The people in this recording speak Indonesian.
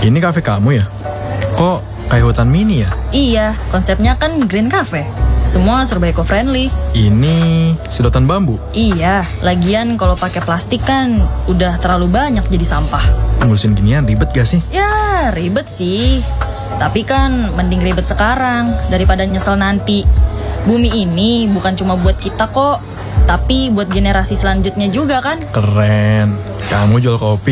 Ini kafe kamu ya? Kok kayak hutan mini ya? Iya, konsepnya kan green cafe. Semua serba eco-friendly. Ini sedotan bambu. Iya, lagian kalau pakai plastik kan udah terlalu banyak jadi sampah. Ngurusin ginian ribet gak sih? Ya, ribet sih. Tapi kan mending ribet sekarang daripada nyesel nanti. Bumi ini bukan cuma buat kita kok, tapi buat generasi selanjutnya juga kan. Keren. Kamu jual kopi